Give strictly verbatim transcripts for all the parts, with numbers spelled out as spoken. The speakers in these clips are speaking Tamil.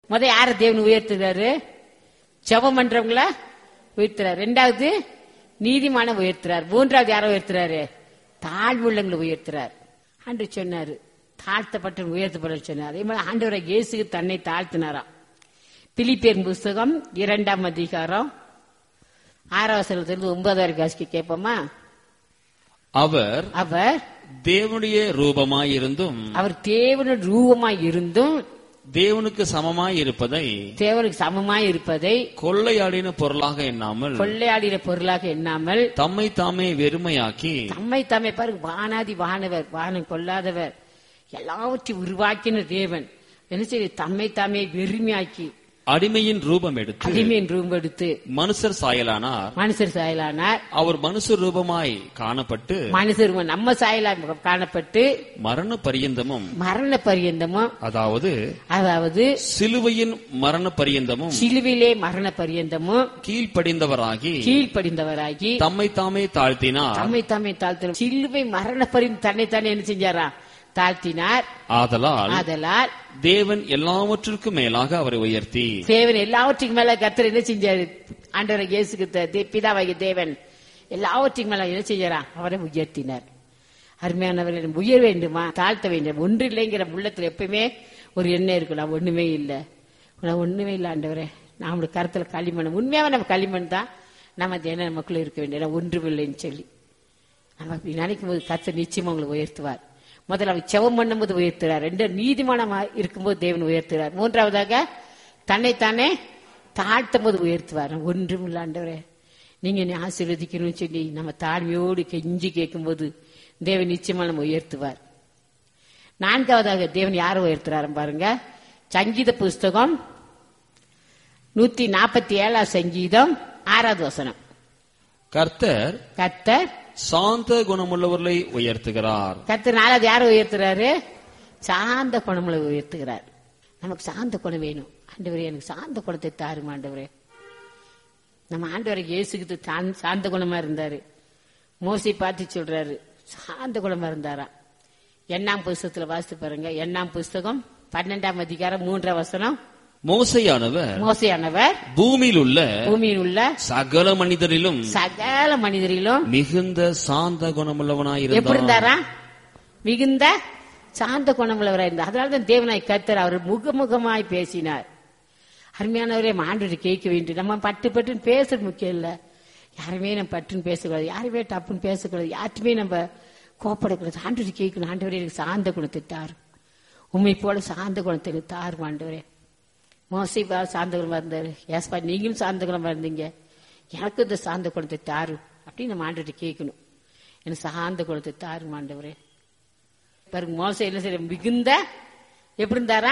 முத யார தேவன் உயர்த்துறாரு? ஜெபம் பண்றவங்கள உயர்த்துறாரு. ரெண்டாவது நீதிமான உயர்த்துறார். மூன்றாவது யார உயர்த்துறாரு? தாழ்வுள்ளங்களை உயர்த்துறார். ஆண்டவர் சொன்னாரு தாழ்த்தப்பட்ட உயர்த்தப்பட சொன்னார். அதே மாதிரி ஆண்டவரை இயேசுக்கு தன்னை தாழ்த்தினாராம். பிலிப்பியர் புஸ்தகம் இரண்டாம் அதிகாரம் ஆறாம் வசனத்திலிருந்து ஒன்பது வரைக்கும் வாசிக்க கேட்போமா? அவர் அவர் தேவனுடைய ரூபமாயிருந்தும் அவர் தேவனுடைய ரூபமாய் இருந்தும் தேவனுக்கு சமமாய் இருப்பதை தேவனுக்கு சமமாய் இருப்பதை கொள்ளையாடின பொருளாக எண்ணாமல் கொள்ளையாடின பொருளாக எண்ணாமல் தம்மை தாமே வெறுமையாக்கி தம்மை தாமே பாருங்க, வானாதி வானவர் வானம் கொள்ளாதவர் எல்லாவற்றையும் உருவாக்கின தேவன் என்ன செய்ய தம்மை தாமே வெறுமையாக்கி அடிமையின் ரூபம் எடுத்து அடிமையின் ரூபம் எடுத்து மனுஷர் சாயலானார். மனுஷர் சாயலானார். அவர் மனுஷர் ரூபமாய் காணப்பட்டு மனுஷர் நம்ம சாயலாக காணப்பட்டு மரண பரியந்தமும் மரண பரியந்தமும் அதாவது அதாவது சிலுவையின் மரண பரியந்தமும் சிலுவிலே மரண பரியந்தமும் கீழ்ப்படிந்தவராகி கீழ்ப்படிந்தவராகி தம்மை தாமே தாழ்த்தினார். தம்மை தாமே தாழ்த்தினார். சிலுவை மரண பரியந்தம் தன்னை தானே என்ன செஞ்சாரா? தாழ்த்தினார். ஆதலால் ஆதலால் தேவன் எல்லாவற்றிற்கும் மேலாக அவரை உயர்த்தி தேவன் எல்லாவற்றுக்கும் மேல கர்த்தர் என்ன செஞ்சாரு? ஆண்டவரை இயேசுக்கு பிதாவாகிய தேவன் எல்லாவற்றுக்கும் மேல என்ன செஞ்சாரா? அவரை உயர்த்தினார். அருமையானவர்கள், உயர் வேண்டுமா தாழ்த்த வேண்டும் ஒன்று இல்லைங்கிற உள்ளத்துல எப்பயுமே ஒரு எண்ணம் இருக்கு. நான் ஒண்ணுமே இல்லை, நான் ஒண்ணுமே இல்லை ஆண்டவரே, நம்மளுடைய கருத்துல களிமண். உண்மையாவே நம்ம களிமண் தான். நம்ம என்ன நமக்குள்ள இருக்க வேண்டிய ஒன்றும் இல்லைன்னு சொல்லி நம்ம அப்படி நினைக்கும் போது கர்த்தர் நிச்சயமா உங்களை உயர்த்துவார். முதல்ல அவர் செவம் பண்ணும் போது உயர்த்துறார். ரெண்டு நீதிமானமா இருக்கும்போது தேவன் உயர்த்துறார். மூன்றாவதாக தன்னைத்தானே தாழ்த்தும் போது உயர்த்துவார். ஒன்றும் இல்ல ஆண்டவரே, நீங்க என்னை ஆசீர்வதிக்கணும்னு சொல்லி நம்ம தாழ்மையோடு கெஞ்சி கேட்கும் போது தேவன் நிச்சயமா நம்ம உயர்த்துவார். நான்காவதாக தேவன் யாரை உயர்த்துறாரு பாருங்க. சங்கீத புஸ்தகம் நூத்தி நாற்பத்தி ஏழாம் சங்கீதம் ஆறாவது வசனம். கர்த்தர் கர்த்தர் சாந்த குணமுள்ளவர்களை உயர்த்துகிறார். கர்த்தர் நாலாவது யாரை உயர்த்துறாரு? சாந்த குணமுள்ள உயர்த்துகிறார். நமக்கு சாந்த குணம் வேணும். ஆண்டவரே எனக்கு சாந்த குணத்தை தாரும் ஆண்டவரே. நம்ம ஆண்டவரை இயேசுக்கு சாந்த குணமா இருந்தாரு. மோசை பார்த்து சொல்றாரு சாந்த குணமா இருந்தாரா. எண்ணாம் புஸ்தகத்துல வாசித்து பாருங்க. எண்ணாம் புஸ்தகம் பன்னெண்டாம் அதிகாரம் மூன்றாம் வசனம். மோசையானவர் மோசையானவர் பூமியில் உள்ள பூமியில் உள்ள சகல மனிதரிலும் சகல மனிதரிலும் மிகுந்த சாந்த குணமுள்ளவனாயிருந்தார். எப்படி இருந்தாரா? மிகுந்த சாந்த குணமுள்ளவராக இருந்தார். அதனால்தான் தேவனாய் கர்த்தர் அவர் முகமுகமாய் பேசினார். அருமையானவரே, ஆண்டவரை கேட்க வேண்டும். நம்ம பட்டு பட்டுன்னு பேசுறது முக்கியம் இல்ல. யாருமே நம்ம பட்டுன்னு பேசக்கூடாது, யாருமே டப்புன்னு பேசக்கூடாது, யாருமே நம்ம கோப்படக்கூடாது. ஆண்டவரை கேட்கணும். ஆண்டவரே எனக்கு சாந்த குணத்தை தாரு, உண்மை போல சாந்த குணத்தை தாரு ஆண்டவரே. மோசை சாந்த குணமா இருந்தாரு. ஏஸ்பா நீங்களும் சாந்த குணமா இருந்தீங்க, எனக்கு இந்த சாந்த குணத்தை தாரு அப்படின்னு நம்ம ஆண்டவரை கேட்கணும். எனக்கு சாந்த குணத்தை தாரு ஆண்டவரே. பாருங்க, மோசை என்ன செய்ய மிகுந்த எப்படி இருந்தாரா?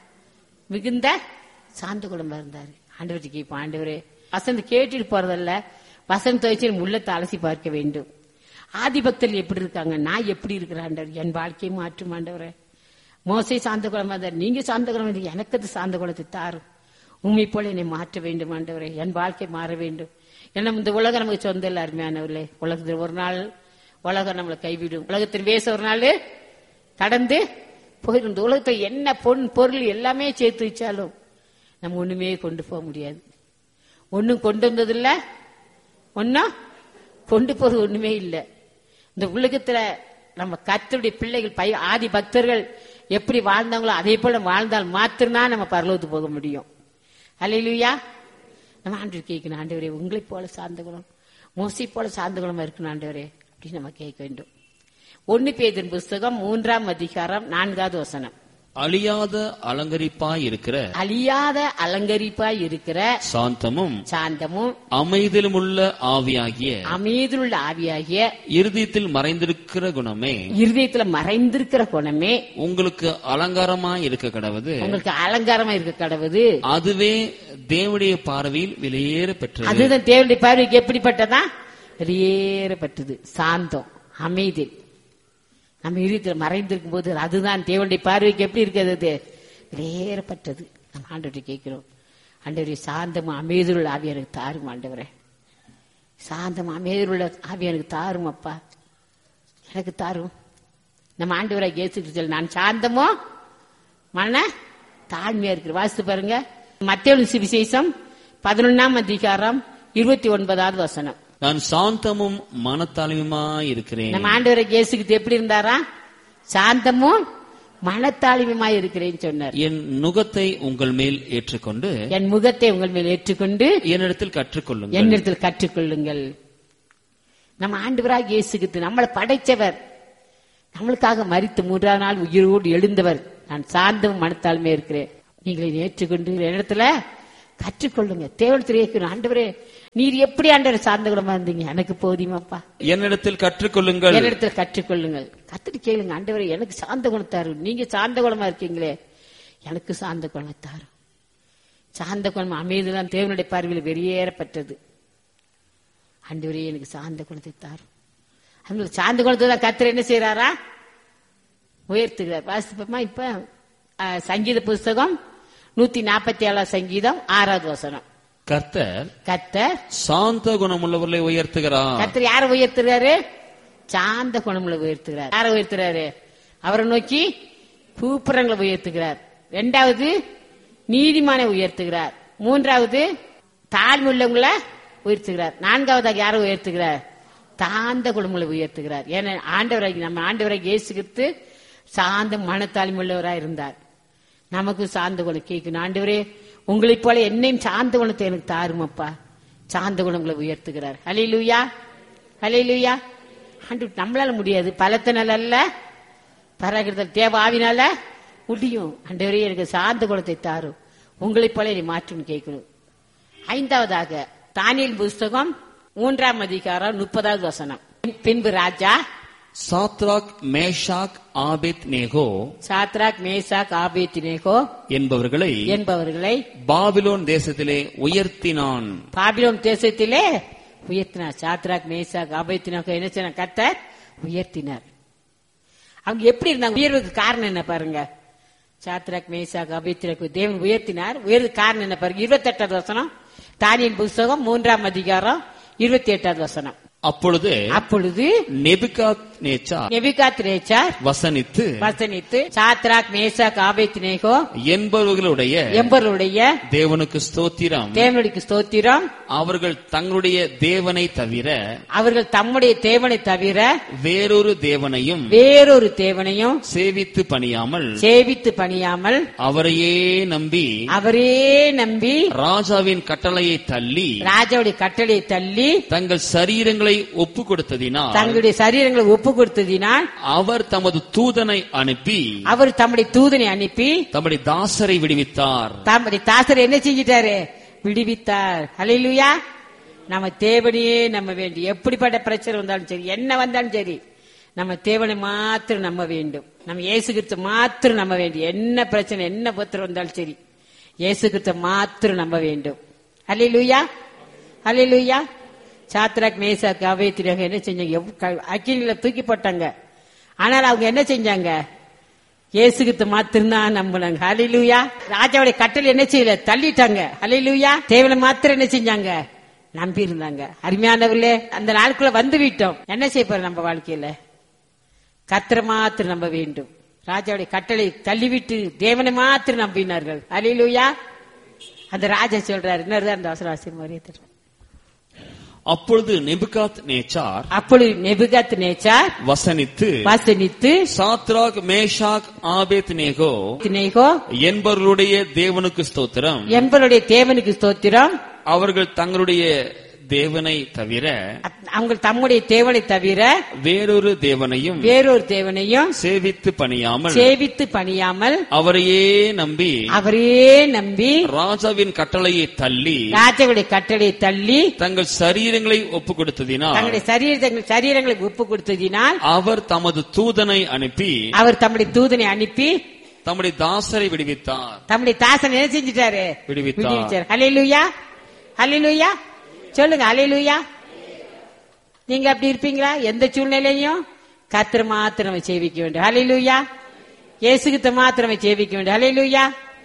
மிகுந்த சாந்த குணமா இருந்தாரு. ஆண்டவரை கேட்போம். ஆண்டவரே வசந்த கேட்டுட்டு போறதல்ல, வசந்த வச்சு உள்ளத்தை அலசி பார்க்க வேண்டும். ஆதி பக்தர்கள் எப்படி இருக்காங்க, நான் எப்படி இருக்கிறேன் ஆண்டவர், என் வாழ்க்கையை மாற்றும் ஆண்டவரே. மோசை சாந்த குணமா இருந்தார், நீங்க சாந்த குணம், எனக்கு அது சாந்த குணத்தை தாரும். உண்மை போல என்னை மாற்ற வேண்டும் ஆண்டவரே, என் வாழ்க்கை மாற வேண்டும். ஏன்னா இந்த உலகம் நமக்கு சொந்த இல்லை அருமையானவர்களே. உலகத்தில் ஒரு நாள் உலகம் நம்மளை கைவிடும். உலகத்தின் வேச ஒரு நாள் கடந்து போயிடும். இந்த உலகத்தை என்ன பொன் பொருள் எல்லாமே சேர்த்து வச்சாலும் நம்ம ஒண்ணுமே கொண்டு போக முடியாது. ஒன்னும் கொண்டு வந்ததில்ல, ஒன்னும் கொண்டு போறது ஒண்ணுமே இல்லை. இந்த உலகத்துல நம்ம கர்த்தருடைய பிள்ளைகள் பய ஆதி பக்தர்கள் எப்படி வாழ்ந்தாங்களோ அதே போல வாழ்ந்தால் மாத்திரம்தான் நம்ம பரலோகத்துக்கு போக முடியும். அல்லேலூயா. நம்ம ஆண்டவர் கேட்கணும், ஆண்டவரே உங்களை போல சார்ந்த குணம், மோசை போல சார்ந்த குணமா இருக்கணும் ஆண்டவரே அப்படின்னு நம்ம கேட்க வேண்டும். ஒன்னு பேதுரு புஸ்தகம் மூன்றாம் அதிகாரம் நான்காவது வசனம். அழியாத அலங்கரிப்பாய் இருக்கிற அழியாத அலங்கரிப்பாய் இருக்கிற சாந்தமும் சாந்தமும் அமைதியிலும் உள்ள ஆவியாகிய அமைதியுள்ள ஆவியாகிய இருதயத்தில் மறைந்திருக்கிற குணமே இருதயத்துல மறைந்திருக்கிற குணமே உங்களுக்கு அலங்காரமாய் இருக்க கடவுது உங்களுக்கு அலங்காரமா இருக்க கடவுது. அதுவே தேவனுடைய பார்வையில் வெளியேற பெற்றது. அதுதான் தேவனுடைய பார்வைக்கு எப்படிப்பட்டதா? வெளியேறப்பட்டது. சாந்தம், அமைதி நம்ம இருதயத்தில் மறைந்திருக்கும் போது அதுதான் தேவனுடைய பார்வைக்கு எப்படி இருக்கிறது? வெளியேறப்பட்டது. நம்ம ஆண்டவரை கேட்கிறோம், ஆண்டவரே சாந்தமும் அமைதியுள்ள ஆவி எனக்கு தாரும் ஆண்டவரே, சாந்தம் அமைதியுள்ள ஆவி எனக்கு தாரும் அப்பா, எனக்கு தாரும். நம்ம ஆண்டவரை இயேசு கிறிஸ்து நான் சாந்தமோ மன தாழ்மையா இருக்கு. வாசித்து பாருங்க மத்தேயு சுவிசேஷம் பதினொன்னாம் அதிகாரம் இருபத்தி ஒன்பதாவது வசனம். நான் சாந்தமும் மனத்தாழ்மையுமாய் இருக்கிறேன். நம்ம ஆண்டவரை இயேசுக்கு எப்படி இருந்தாரா? சாந்தமும் மனத்தாழ்மையுமாய் இருக்கிறேன்னு சொன்னார். என் நுகத்தை உங்கள் மேல் ஏற்றுக்கொண்டு என் முகத்தை உங்கள் மேல் ஏற்றுக்கொண்டு என்னிடத்தில் கற்றுக்கொள்ளுங்கள். என்னிடத்தில் கற்றுக்கொள்ளுங்கள். நம்ம ஆண்டவராக இயேசுக்கு நம்மளை படைச்சவர், நம்மளுக்காக மரித்து மூன்றாம் நாள் உயிரோடு எழுந்தவர். நான் சாந்தமும் மனத்தாழ்மையா இருக்கிறேன், நீங்களை ஏற்றுக்கொண்டு என்னிடத்துல கற்றுக்கொள்ளுங்க. தேவனத்தில் ஆண்டவரே நீர் எப்படி ஆண்டவர் சார்ந்த குணமா இருந்தீங்க, எனக்கு போதியமாப்பா, என்னிடத்தில் கற்றுக்கொள்ளுங்கள். என்னிடத்தில் கற்றுக்கொள்ளுங்கள். கத்துட்டு கேளுங்க, ஆண்டவரே எனக்கு சார்ந்த குணத்தாரு, நீங்க சார்ந்த குணமா இருக்கீங்களே எனக்கு சார்ந்த குணத்தாரு. சார்ந்த குணம் அமைதிதான் தேவனுடைய பார்வையில் வெளியேறப்பட்டது. ஆண்டவரே எனக்கு சார்ந்த குணத்தை தாரும். அந்த சார்ந்த குணத்தை தான் கர்த்தர் என்ன செய்யறாரா? உயர்த்துகிறார். வாசிப்பமா இப்ப சங்கீத புஸ்தகம் நூத்தி நாற்பத்தி ஏழாம் சங்கீதம் ஆறாவது வசனம். கர்த்தர் கர்த்தர் சாந்த குணமுள்ளவர்களை உயர்த்துகிறார். கர்த்தர் யாரை உயர்த்துறாரு? சாந்த குணமுள்ள உயர்த்துகிறார். யாரை உயர்த்துறாரு? அவரை நோக்கி கூப்புறங்களை உயர்த்துகிறார். இரண்டாவது நீதிமானை உயர்த்துகிறார். மூன்றாவது தாழ்வுள்ளவங்களை உயர்த்துகிறார். நான்காவதாக யாரை உயர்த்துகிறார்? தாந்த குணமுள்ள உயர்த்துகிறார். ஏன்னா ஆண்டவரை நம்ம ஆண்டவரை இயேசு கிறிஸ்து சாந்த மனத்தாழ்மை உள்ளவராக இருந்தார். நமக்கு சாந்த குணம் கேட்கணும். ஆண்டவரே உங்களை போல என்னையும் சாந்த குணத்தை எனக்கு தாருமப்பா. சாந்த குணங்களை உயர்த்துகிறார். ஹல்லேலூயா, ஹல்லேலூயா. ஆண்டவர் நம்மளால முடியாது, பலத்தினால அல்ல, பராகிருத தேவ ஆவினால முடியும். ஆண்டவரே எனக்கு சாந்த குணத்தை தாரும், உங்களை போல என்னை மாற்றும் கேட்கணும். ஐந்தாவதாக தானியேல் புஸ்தகம் மூன்றாம் அதிகாரம் முப்பதாவது வசனம். பின்பு ராஜா Shadrach Meshach ஆபேத் நேகோ Shadrach Meshach ஆபேத் நேகோ என்பவர்களை என்பவர்களை Babylon தேசத்திலே உயர்த்தினான். பாபிலோன் தேசத்திலே உயர்த்தினார். சாத்ராக் மேஷாக் ஆபேத் நேகோ என்ன செய்ய கர்த்தர் உயர்த்தினார். அவங்க எப்படி இருந்தாங்க? உயர்வுக்கு காரணம் என்ன பாருங்க. சாத்ராக் மேஷாக் ஆபேத் நேகோ தேவன் உயர்த்தினார். உயர்வுக்கு காரணம் என்ன பாருங்க. இருபத்தி எட்டாவது வசனம் தானியேல் புஸ்தகம் மூன்றாம் அதிகாரம் இருபத்தி எட்டாவது வசனம். அப்பொழுது அப்பொழுது நெபுகாத் நேச்சார் நெபுகாத் நேச்சார் வசனித்து வசனித்து சாத்ராக் மேஷாக் ஆபேத்நேகோ என்பவர்களுடைய என்பவர்களுடைய தேவனுக்கு ஸ்தோத்திரம் தேவனுக்கு ஸ்தோத்திரம் அவர்கள் தங்களுடைய தேவனை தவிர அவர்கள் தம்முடைய தேவனை தவிர வேறொரு தேவனையும் வேறொரு தேவனையும் சேவித்து பணியாமல் சேவித்து பணியாமல் அவரையே நம்பி அவரே நம்பி ராஜாவின் கட்டளையை தள்ளி ராஜாவுடைய கட்டளையை தள்ளி தங்கள் சரீரங்களை ஒப்பு கொடுத்ததினால் தங்களுடைய சரீரங்களை ஒப்பு கொடுத்ததினால் அவர் தமது தூதனை அனுப்பி அவர் தம்முடைய தூதனை அனுப்பி தம்முடைய தாசரை விடுவித்தார். தம்முடைய தாசரை என்ன செஞ்சிட்டாரு? விடுவித்தார். ஹல்லேலூயா. நம்ம தேவனையே நம்ம வேண்டி எப்படிப்பட்ட பிரச்சனை வந்தாலும் சரி, என்ன வந்தாலும் சரி, நம்ம தேவனை மாத்திரம் நம்ப வேண்டும். நம்ம இயேசு கிறிஸ்து மாத்திரம் நம்ப வேண்டும். என்ன பிரச்சனை என்ன பத்திரம் வந்தாலும் சரி, இயேசு கிறிஸ்து மாத்திரம் நம்ப வேண்டும். ஹல்லேலூயா, ஹல்லேலூயா. சாத்ராக் மேஷாக் ஆபேத்நேகோ என்ன செஞ்சாங்க? அக்கினியில தூக்கி போட்டாங்க. ஆனால் அவங்க என்ன செஞ்சாங்க? இயேசு கிறிஸ்து மாத்திரம் நம்பினாங்க. ஹல்லேலூயா. ராஜாவுடைய கட்டளை என்ன செய்யல? தள்ளிட்டாங்க. ஹல்லேலூயா. தேவனை மாத்திரம் என்ன செஞ்சாங்க? நம்பி இருந்தாங்க. அருமையானவர்களே, அந்த நாளுக்குள்ள வந்து விட்டோம். என்ன செய்ய போறோம் நம்ம வாழ்க்கையில? கர்த்தரை மாத்திரம் நம்ப வேண்டும். ராஜாவுடைய கட்டளை தள்ளிவிட்டு தேவனை மாத்திரம் நம்பினார்கள். ஹல்லேலூயா. அந்த ராஜா சொல்றாரு, இன்னொரு அந்த அவசர ஆசீர்வாதம். அப்பொழுது நெபுகாத் நேச்சார் அப்பொழுது நெபுகாத் நேச்சார் வசனித்து வசனித்து சாத்ராக் மேஷாக் ஆபேத்நேகோ நேகோ என்பவர்களுடைய தேவனுக்கு ஸ்தோத்திரம் என்பவருடைய தேவனுக்கு ஸ்தோத்திரம் அவர்கள் தங்களுடைய தேவனை தவிர அவங்க தம்முடைய தேவனை தவிர வேறொரு தேவனையும் வேறொரு தேவனையும் சேவித்து பணியாமல் சேவித்து பணியாமல் அவரையே நம்பி அவரே நம்பி ராஜாவின் கட்டளையை தள்ளி ராஜாவுடைய கட்டளையை தள்ளி தங்கள் சரீரங்களை ஒப்பு கொடுத்ததினால் தங்களுடைய சரீரங்கள் சரீரங்களை ஒப்பு கொடுத்ததினால் அவர் தமது தூதனை அனுப்பி அவர் தம்முடைய தூதனை அனுப்பி தம்முடைய தாசரை விடுவித்தார். தம்முடைய தாசனை என்ன செஞ்சிட்டாரு? விடுவித்தார். ஹல்லேலூயா, ஹல்லேலூயா. சொல்லுங்க ஹல்லேலூயா. நீங்க அப்படி இருப்பீங்களா? எந்த சூழ்நிலையும் கர்த்தரை மாத்திரம் சேவிக்க வேண்டும். ஹல்லேலூயா. இயேசு கிறிஸ்து மாத்திரம் சேவிக்க வேண்டும். ஹல்லேலூயா.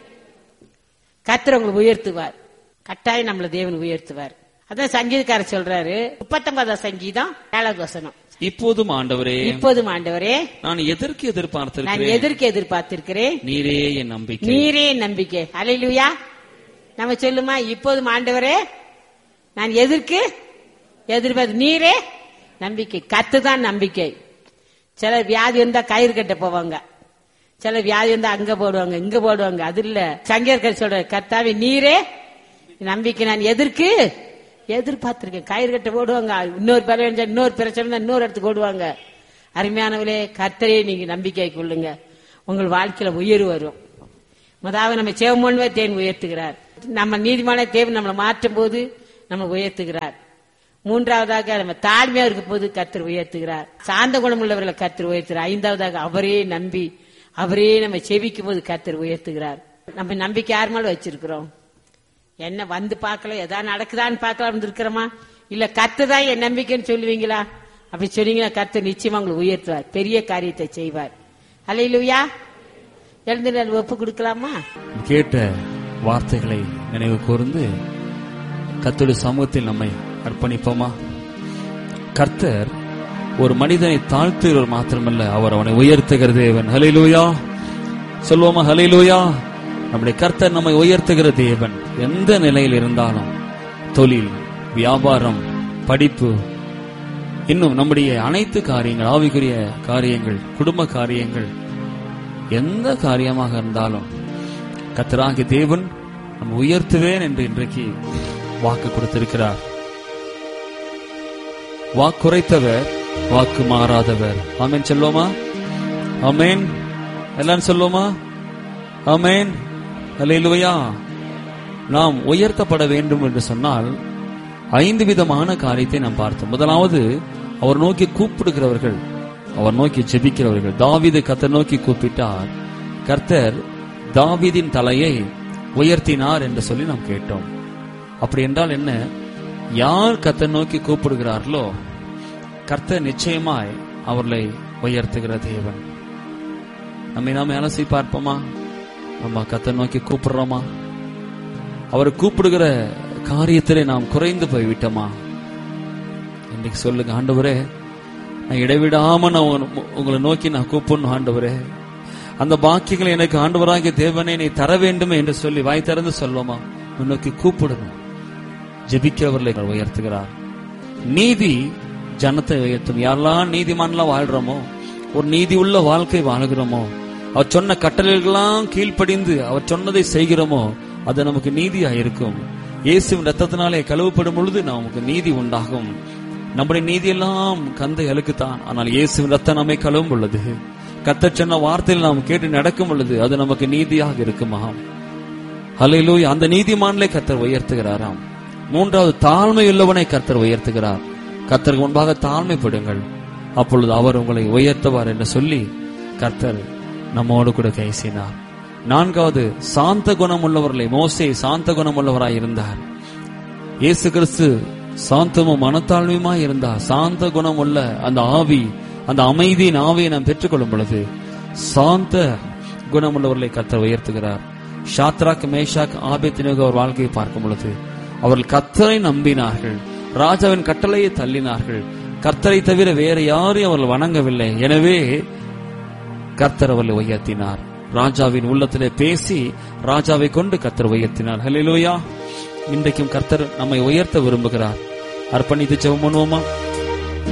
கர்த்தர் உங்களை உயர்த்துவார். கட்டாயம் நம்மள தேவன் உயர்த்துவார். அதான் சங்கீதக்காரர் சொல்றாரு, முப்பத்தொன்பதாம் சங்கீதம் ஏழாவது வசனம். இப்போதும் ஆண்டவரே, இப்போதும் ஆண்டவரே, நான் எதற்கு நான் எதிர்பார்த்திருக்கிறேன், எதற்கு எதிர்பார்த்திருக்கிறேன், நீரே என் நம்பிக்கை. நீரே என் நம்பிக்கை. ஹல்லேலூயா. நம்ம சொல்லுமா, இப்போதும் ஆண்டவரே நான் எதற்கு எதிர்பார்த்து, நீரே நம்பிக்கை. கத்துதான் நம்பிக்கை. சில வியாதி வந்தா கயிறு கட்ட போவாங்க, சில வியாதி வந்தா அங்க போடுவாங்க, இங்க போடுவாங்க. அது இல்ல, சங்கீதக்காரர் சொல்ற, கர்த்தாவே நீரே நம்பிக்கை. நான் எதற்கு எதிர்பார்த்திருக்கேன். கயிறு கட்ட போடுவாங்க, இன்னொரு பிரச்சனை இன்னொரு பிரச்சனை இன்னொரு இடத்துக்கு ஓடுவாங்க. அருமையானவளே, கர்த்தரே நீங்க நம்பிக்கை கொள்ளுங்க, உங்கள் வாழ்க்கையில உயர்வு வரும். முதலாவது நம்ம சேவமோன்வே தேவன் உயர்த்துகிறார். நம்ம நீதிமான தேவன் நம்மளை மாற்றும் போது நம்ம உயர்த்துகிறார். மூன்றாவதாக நம்ம தாழ்மையா இருக்கும் போது கர்த்தர் உயர்த்துகிறார். சாந்த குணம் உள்ளவர்களை கர்த்தர் உயர்த்துகிறார். ஐந்தாவதாக அவரே நம்பி அவரே நம்ம செபிக்கும் போது கர்த்தர் உயர்த்துகிறார். நம்ம நம்பிக்கை யார் மேல வச்சிருக்கிறோம்? என்ன வந்து பார்க்கல, எதா நடக்குதான்னு பார்க்கலாம் இருக்கிறோமா? இல்ல கர்த்தர் என் நம்பிக்கைன்னு சொல்லுவீங்களா? அப்படி சொன்னீங்கன்னா கர்த்தர் நிச்சயமா உங்களை உயர்த்துவார், பெரிய காரியத்தை செய்வார். ஹல்லேலூயா. எழுந்து ஒப்பு கொடுக்கலாமா? கேட்ட வார்த்தைகளை நினைவு கூர்ந்து கர்த்தருடைய சமூகத்தில் நம்மை அர்ப்பணிப்போமா? கர்த்தர் ஒரு மனிதனை தாழ்த்துகிறவர் மாத்திரமல்ல, அவர் அவனை உயர்த்துகிற தேவன். ஹல்லேலூயா சொல்வோமா? ஹல்லேலூயா. நம்முடைய கர்த்தர் நம்மை உயர்த்துகிற தேவன். எந்த நிலையில் இருந்தாலும், தொழில், வியாபாரம், படிப்பு, இன்னும் நம்முடைய அனைத்து காரியங்கள், ஆவிக்குரிய காரியங்கள், குடும்ப காரியங்கள், எந்த காரியமாக இருந்தாலும் கர்த்தராகிய தேவன் நம்ம உயர்த்துவேன் என்று இன்றைக்கு வாக்கு கொடுத்திருக்கிறார். வாக்குரைத்தவர் வாக்கு மாறாதவர். ஆமென் சொல்லுவோமா? ஆமென். எல்லாரும் சொல்லுவோமா? ஆமென். ஹல்லேலூயா. நாம் உயர்த்தப்பட வேண்டும் என்று சொன்னால் ஐந்து விதமான காரியத்தை நாம் பார்த்தோம். முதலாவது, அவர் நோக்கி கூப்பிடுகிறவர்கள், அவர் நோக்கி ஜெபிக்கிறவர்கள். தாவீது கர்த்தர் நோக்கி கூப்பிட்டார், கர்த்தர் தாவீதின் தலையை உயர்த்தினார் என்று சொல்லி நாம் கேட்டோம். அப்படி என்றால் என்ன? யார் கர்த்தர் நோக்கி கூப்பிடுகிறார்களோ கர்த்தர் நிச்சயமாய் அவர்களை உயர்த்துகிற தேவன். நம்மை நாம அலசி பார்ப்போமா? நம்ம கர்த்தர் நோக்கி கூப்பிடுறோமா? அவர் கூப்பிடுகிற காரியத்திலே நாம் குறைந்து போய்விட்டோமா? இன்னைக்கு சொல்லுங்க, ஆண்டவரே நான் இடைவிடாம நான் உங்களை நோக்கி நான் கூப்பிடணும் ஆண்டவரே, அந்த பாக்கியங்களை எனக்கு ஆண்டவராகிய தேவனே நீ தர வேண்டும் என்று சொல்லி வாய் திறந்து சொல்வோமா? நோக்கி கூப்பிடணும். ஜெபிக்கிறவர்களை உயர்த்துகிறார். நீதி ஜனத்தை உயர்த்தும். யாரெல்லாம் நீதிமான்லாம் வாழ்றோமோ, ஒரு நீதி உள்ள வாழ்க்கை வாழ்கிறோமோ, அவர் சொன்ன கட்டளைகளெல்லாம் கீழ்ப்படிந்து அவர் சொன்னதை செய்கிறோமோ, அது நமக்கு நீதியா இருக்கும். இயேசுவின் ரத்தத்தினாலே கழுவப்படும் பொழுது நமக்கு நீதி உண்டாகும். நம்முடைய நீதியெல்லாம் கந்தை அழுக்குத்தான், ஆனால் இயேசுவின் ரத்தம் நம்மை கழுவும் பொழுது, கர்த்தர் சொன்ன வார்த்தையில் நாம் கேட்டு நடக்கும் பொழுது அது நமக்கு நீதியாக இருக்குமாம். ஹல்லேலூயா. அந்த நீதிமான்களை கர்த்தர் உயர்த்துகிறாராம். மூன்றாவது, தாழ்மை உள்ளவனை கர்த்தர் உயர்த்துகிறார். கர்த்தருக்கு முன்பாக தாழ்மைப்படுங்கள், அப்பொழுது அவர் உங்களை உயர்த்துவார் என்று சொல்லி கர்த்தர் நம்மோடு கூட பேசினார். நான்காவது, சாந்த குணம் உள்ளவர்களை, மோசே சாந்த குணம் உள்ளவராய் இருந்தார். இயேசு கிறிஸ்து சாந்தமும் மனத்தாழ்மையுமாய் இருந்தார். சாந்த குணம் உள்ள அந்த ஆவி, அந்த அமைதியின் ஆவியை நாம் பெற்றுக்கொள்ளும் பொழுது சாந்த குணமுள்ளவர்களை கர்த்தர் உயர்த்துகிறார். ஷாத்ராக், மேஷாக், ஆபேத்நேகோ அவர் வாழ்க்கையை பார்க்கும் பொழுது அவர்கள் கர்த்தரை நம்பினார்கள், ராஜாவின் கட்டளையை தள்ளினார்கள். கர்த்தரை தவிர வேற யாரையும் அவர்கள் வணங்கவில்லை. எனவே கர்த்தர் அவர்களை உயர்த்தினார். ராஜாவின் உள்ளத்திலே பேசி ராஜாவை கொண்டு கர்த்தர் உயர்த்தினார். ஹல்லேலூயா. இன்றைக்கும் கர்த்தர் நம்மை உயர்த்த விரும்புகிறார். அர்ப்பணித்து ஜெபம் பண்ணுவோமா?